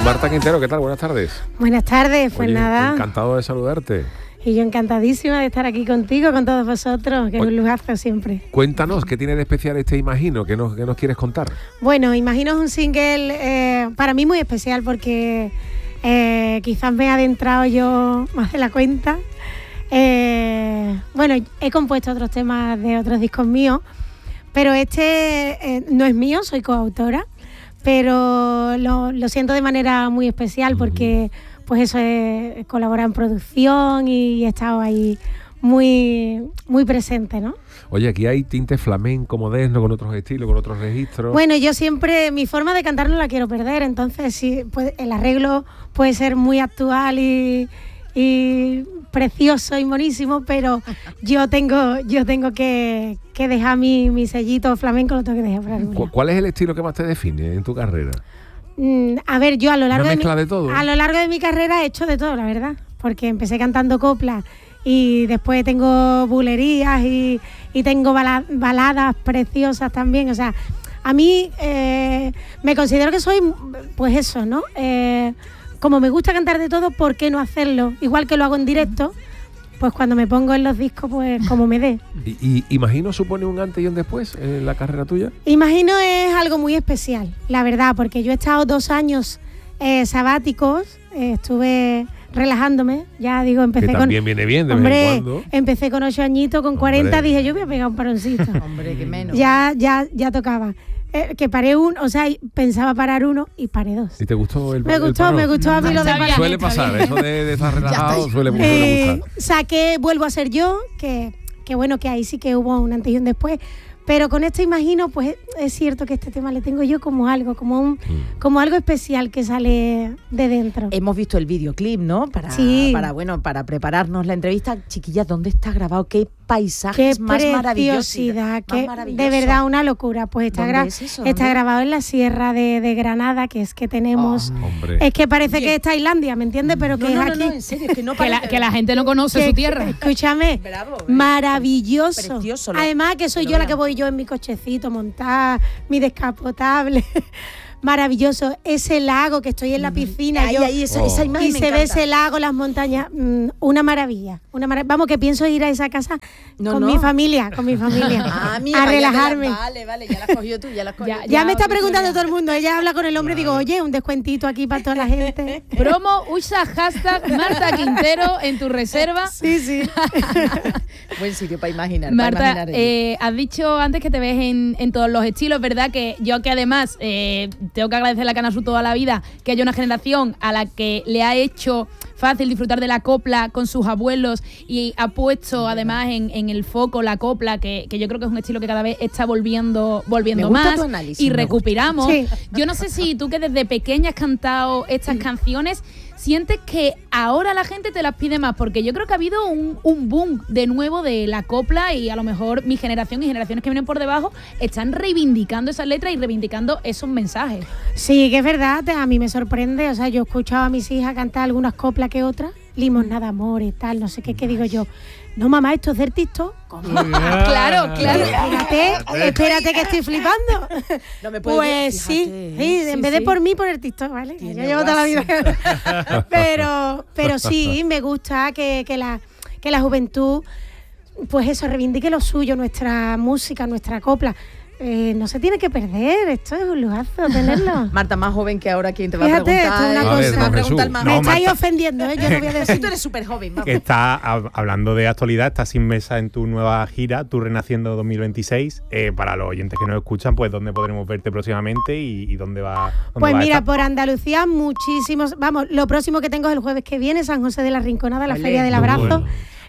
Marta Quintero, ¿qué tal? Buenas tardes. Buenas tardes, pues Oye, nada. Encantado de saludarte. Y yo encantadísima de estar aquí contigo, con todos vosotros, que es un lujazo siempre. Cuéntanos, ¿qué tiene de especial este Imagino? ¿Qué nos quieres contar? Bueno, Imagino es un single para mí muy especial porque quizás me he adentrado yo más de la cuenta. Bueno, he compuesto otros temas de otros discos míos, pero este no es mío, soy coautora, pero lo siento de manera muy especial porque pues eso es colaborar en producción y he estado ahí muy, muy presente, ¿no? Oye, aquí hay tinte flamenco, moderno, con otros estilos, con otros registros. Bueno, yo siempre, mi forma de cantar no la quiero perder, entonces sí, pues, el arreglo puede ser muy actual y precioso y monísimo, pero yo tengo que dejar mi sellito flamenco, lo tengo que dejar para alguna. ¿Cuál es el estilo que más te define en tu carrera? A ver, yo a lo largo de lo largo de mi carrera he hecho de todo, la verdad, porque empecé cantando coplas y después tengo bulerías y tengo baladas preciosas también, o sea, a mí me considero que soy, pues eso, ¿no? Como me gusta cantar de todo, ¿por qué no hacerlo? Igual que lo hago en directo, pues cuando me pongo en los discos, pues como me dé. ¿Y Imagino supone un antes y un después en la carrera tuya? Imagino es algo muy especial, la verdad, porque yo he estado 2 años sabáticos, estuve relajándome, ya digo, empecé que con... también viene bien de hombre, vez en cuando. empecé con 8 añitos, con 40 dije, yo voy a pegar un paroncito. Hombre, que menos. Ya tocaba. Que paré o sea, pensaba parar uno y paré 2. ¿Y te gustó el Me gustó a mí lo de parar. Suele pasar, eso de estar relajado suele gustar. Saqué Vuelvo a ser yo, que bueno, que ahí sí que hubo un antes y un después. Pero con esto Imagino, pues es cierto que este tema le tengo yo como algo, como algo especial que sale de dentro. Hemos visto el videoclip, ¿no? Para prepararnos la entrevista. Chiquillas, ¿dónde está grabado? ¿Qué paisajes más maravillosos? De verdad, una locura. Pues está grabado en la sierra de Granada, que es que tenemos... es que parece que es Tailandia, ¿me entiendes? Pero que es aquí. No, en serio, es que no que la gente no conoce su tierra. Escúchame, bravo, maravilloso. Precioso, además que soy yo la que voy yo en mi cochecito montada, mi descapotable. Maravilloso, ese lago que estoy en la piscina esa imagen y me se encanta. ve ese lago, las montañas, una maravilla. Vamos, que pienso ir a esa casa con mi familia, a relajarme. Vale, ya la has cogido tú, Ya me está preguntando todo el mundo, ella habla con el hombre y digo, oye, un descuentito aquí para toda la gente. Promo, usa hashtag Marta Quintero en tu reserva. Sí. Buen sitio para imaginar. Marta, has dicho antes que te ves en todos los estilos, ¿verdad? Que yo que además tengo que agradecerle a Canal Sur toda la vida que haya una generación a la que le ha hecho fácil disfrutar de la copla con sus abuelos y ha puesto además en el foco la copla, que yo creo que es un estilo que cada vez está volviendo más y recuperamos. Sí. Yo no sé si tú, que desde pequeña has cantado estas canciones, sientes que ahora la gente te las pide más, porque yo creo que ha habido un boom de nuevo de la copla y a lo mejor mi generación y generaciones que vienen por debajo están reivindicando esas letras y reivindicando esos mensajes. Sí, que es verdad, a mí me sorprende, o sea, yo he escuchado a mis hijas cantar algunas coplas que otras, Limosna de amores, tal, no sé qué digo yo. No, mamá, esto es del TikTok. Claro. Espérate que estoy flipando. No me puedes pues sí, en vez de por mí, por el TikTok, ¿vale? Yo llevo toda la vida. pero sí, me gusta que la juventud, pues eso, reivindique lo suyo, nuestra música, nuestra copla. No se tiene que perder, esto es un lujazo tenerlo. Marta, más joven que ahora, ¿quién te va a Fíjate, preguntar? esto es una cosa. Te va a preguntar más. Me estáis ofendiendo, yo no voy a decir. Tú eres súper joven, vamos. Que está hablando de actualidad, estás sin mesa en tu nueva gira, Tu Renaciendo 2026. Para los oyentes que nos escuchan, pues ¿dónde podremos verte próximamente y dónde va? Pues mira, por Andalucía muchísimos. Vamos, lo próximo que tengo es el jueves que viene, San José de la Rinconada, la Feria del Abrazo. Bueno.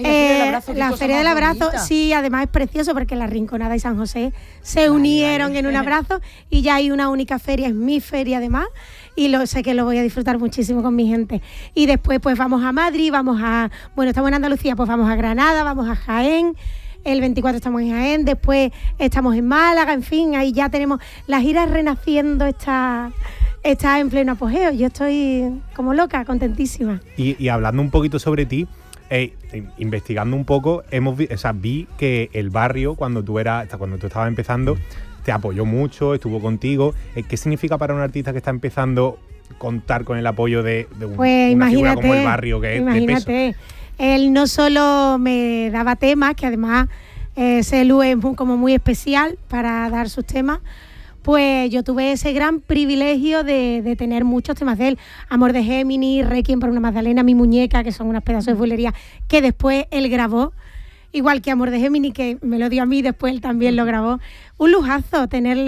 La Feria del Abrazo, sí, además es precioso porque la Rinconada y San José se unieron en un abrazo y ya hay una única feria, es mi feria además, y sé que lo voy a disfrutar muchísimo con mi gente. Y después pues vamos a Madrid, estamos en Andalucía, pues vamos a Granada, vamos a Jaén. El 24 estamos en Jaén, después estamos en Málaga, en fin, ahí ya tenemos la gira Renaciendo, está en pleno apogeo. Yo estoy como loca, contentísima. Y hablando un poquito sobre ti, investigando un poco, vi que el barrio, cuando tú estabas empezando, te apoyó mucho, estuvo contigo. ¿Qué significa para un artista que está empezando contar con el apoyo de pues una figura como El Barrio, que imagínate, es de peso. Él no solo me daba temas, que además Selu es como muy especial para dar sus temas, pues yo tuve ese gran privilegio de tener muchos temas de él. Amor de Géminis, Requiem por una Magdalena, Mi Muñeca, que son unas pedazos de bulería que después él grabó. Igual que Amor de Géminis, que me lo dio a mí, después él también lo grabó. Un lujazo tener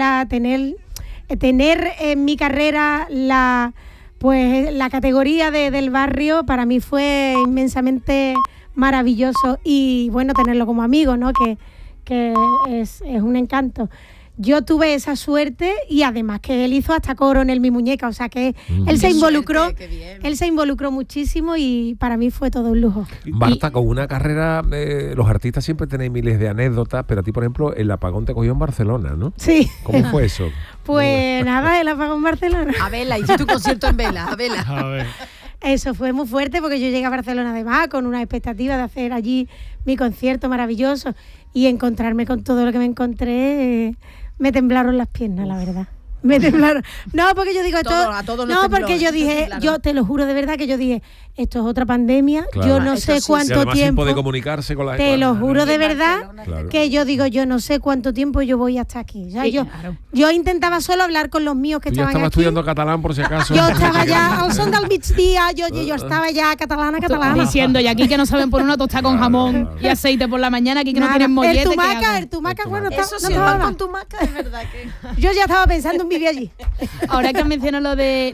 en mi carrera la categoría del Barrio. Para mí fue inmensamente maravilloso, y bueno, tenerlo como amigo, ¿no? Que es un encanto. Yo tuve esa suerte, y además que él hizo hasta coro en el Mi Muñeca, o sea que él se involucró muchísimo, y para mí fue todo un lujo. Marta, con una carrera, los artistas siempre tenéis miles de anécdotas, pero a ti, por ejemplo, el apagón te cogió en Barcelona, ¿no? Sí. ¿Cómo fue eso? Pues nada, el apagón en Barcelona. A Vela, hice tu concierto en Vela, a Vela. A ver. Eso fue muy fuerte, porque yo llegué a Barcelona además con una expectativa de hacer allí mi concierto maravilloso, y encontrarme con todo lo que me encontré, me temblaron las piernas, la verdad. Me temblaron. No, porque yo digo esto. No, porque yo dije, yo te lo juro de verdad que yo dije, esto es otra pandemia. Claro. Yo no sé cuánto tiempo. De comunicarse con la gente. Te lo juro de verdad, claro, que yo digo, yo no sé cuánto tiempo yo voy hasta aquí. O sea, sí, yo intentaba solo hablar con los míos que estaban aquí. Yo estaba estudiando catalán por si acaso. Yo estaba ya al son del migdia, yo estaba ya catalana. Diciendo, y aquí que no saben por una tostada con jamón y aceite por la mañana, aquí que no tienen mollete. El tumaca, bueno, eso sí, el pan con tumaca, es verdad que yo ya estaba pensando en vivir allí. Ahora que mencionas lo de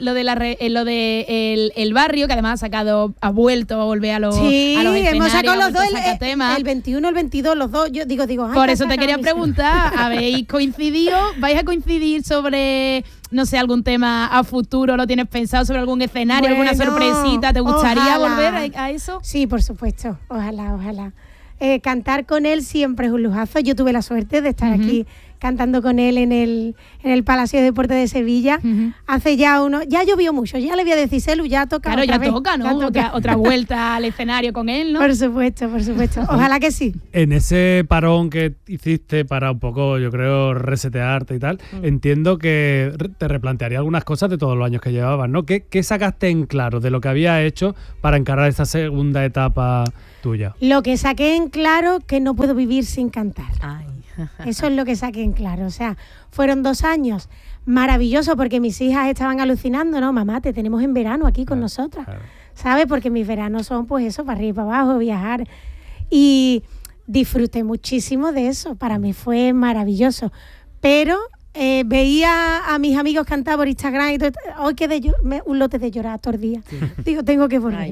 el Barrio, que además ha vuelto a volver a los escenarios, hemos sacado los dos, el 21, el 22, los dos. Yo digo, por eso te quería preguntar, ¿habéis coincidido? ¿Vais a coincidir sobre, no sé, algún tema a futuro? ¿Lo tienes pensado sobre algún escenario, alguna sorpresita? ¿Te gustaría volver a eso? Sí, por supuesto, ojalá. Cantar con él siempre es un lujazo. Yo tuve la suerte de estar aquí cantando con él en el Palacio de Deportes de Sevilla. Hace ya ya llovió mucho, ya le voy a decir, Selu, ya toca. Claro, ya toca, ¿no? Otra vuelta al escenario con él, ¿no? Por supuesto. Ojalá que sí. En ese parón que hiciste para un poco, yo creo, resetearte y tal, entiendo que te replantearía algunas cosas de todos los años que llevabas, ¿no? ¿Qué sacaste en claro de lo que habías hecho para encarar esta segunda etapa tuya? Lo que saqué en claro, que no puedo vivir sin cantar. Ay. Eso es lo que saqué en claro. O sea, fueron 2 años maravillosos, porque mis hijas estaban alucinando, ¿no? Mamá, te tenemos en verano aquí con nosotras, ¿sabes? Porque mis veranos son, pues eso, para arriba y para abajo, viajar. Y disfruté muchísimo de eso. Para mí fue maravilloso. Pero veía a mis amigos cantar por Instagram y todo, hoy quedé un lote de llorar todo el día. Sí. Digo, tengo que volver.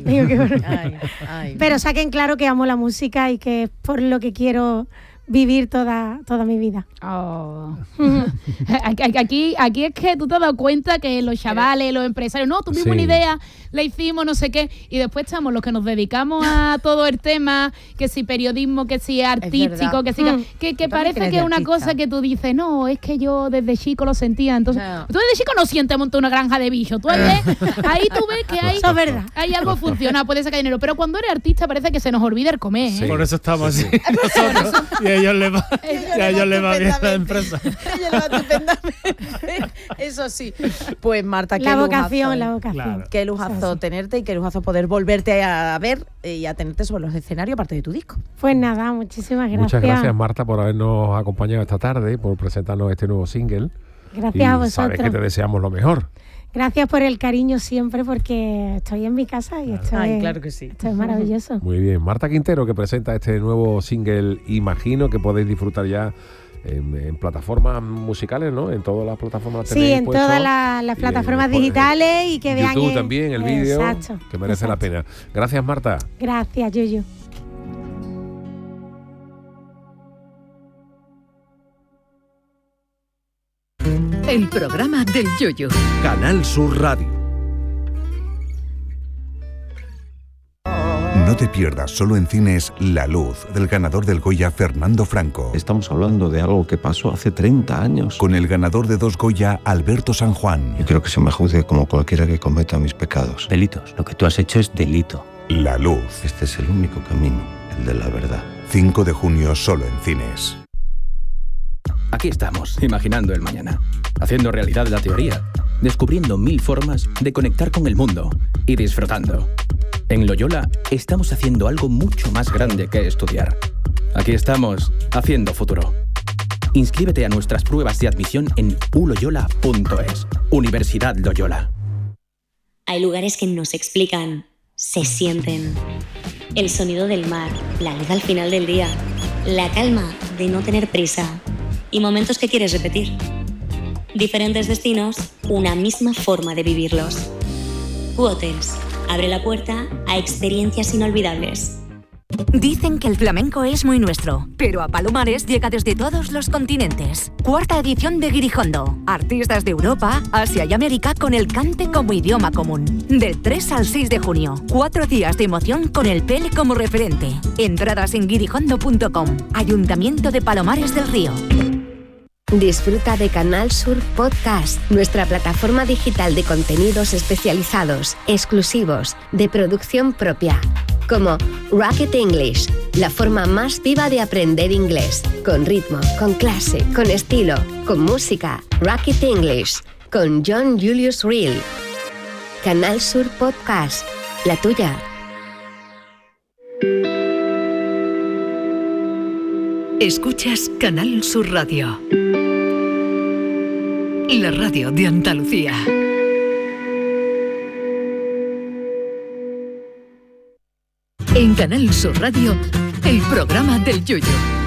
Pero saqué en claro que amo la música y que es por lo que quiero vivir toda mi vida. Oh. Aquí es que tú te has dado cuenta que los chavales, los empresarios, no, tuvimos una idea, la hicimos, no sé qué, y después estamos los que nos dedicamos a todo el tema, que si periodismo, que si artístico, que si que parece que es una cosa que tú dices, no, es que yo desde chico lo sentía. Entonces, tú desde chico no sientes montar una granja de bichos, tú ahí tú ves que hay, hay algo funciona, puede sacar dinero, pero cuando eres artista parece que se nos olvida el comer. Sí. Por eso estamos así nosotros. Y a ellos les va bien la empresa. A ellos les va estupendamente. Eso sí. Pues Marta, qué la lujazo. La vocación. Claro. Qué lujazo tenerte, y qué lujazo poder volverte a ver y a tenerte sobre los escenarios, aparte de tu disco. Pues nada, muchísimas gracias. Muchas gracias, Marta, por habernos acompañado esta tarde, por presentarnos este nuevo single. Gracias a vosotros. Sabes que te deseamos lo mejor. Gracias por el cariño siempre, porque estoy en mi casa y claro que sí. Esto es maravilloso. Muy bien. Marta Quintero, que presenta este nuevo single, imagino que podéis disfrutar ya en plataformas musicales, ¿no? En todas las plataformas. Sí, en todas las plataformas digitales, y que vean YouTube también, el vídeo, exacto, que merece la pena. Gracias, Marta. Gracias, Yuyu. El programa del Yoyo. Canal Sur Radio. No te pierdas solo en cines La Luz, del ganador del Goya Fernando Franco. Estamos hablando de algo que pasó hace 30 años. Con el ganador de 2 Goya, Alberto San Juan. Yo quiero que se me juzgue como cualquiera que cometa mis pecados. Delitos. Lo que tú has hecho es delito. La Luz. Este es el único camino, el de la verdad. 5 de junio solo en cines. Aquí estamos, imaginando el mañana, haciendo realidad la teoría, descubriendo 1000 formas de conectar con el mundo y disfrutando. En Loyola estamos haciendo algo mucho más grande que estudiar. Aquí estamos, haciendo futuro. Inscríbete a nuestras pruebas de admisión en uloyola.es. Universidad Loyola. Hay lugares que no se explican, se sienten. El sonido del mar, la luz al final del día, la calma de no tener prisa y momentos que quieres repetir. Diferentes destinos, una misma forma de vivirlos. U-Hotels abre la puerta a experiencias inolvidables. Dicen que el flamenco es muy nuestro, pero a Palomares llega desde todos los continentes. 4ª edición de Guirijondo. Artistas de Europa, Asia y América con el cante como idioma común. Del 3 al 6 de junio. 4 días de emoción con el Pele como referente. Entradas en guirijondo.com. Ayuntamiento de Palomares del Río. Disfruta de Canal Sur Podcast, nuestra plataforma digital de contenidos especializados, exclusivos, de producción propia. Como Rocket English, la forma más viva de aprender inglés, con ritmo, con clase, con estilo, con música. Rocket English, con John Julius Reel. Canal Sur Podcast, la tuya. Escuchas Canal Sur Radio, la radio de Andalucía. En Canal Sur Radio, el programa del Yoyo.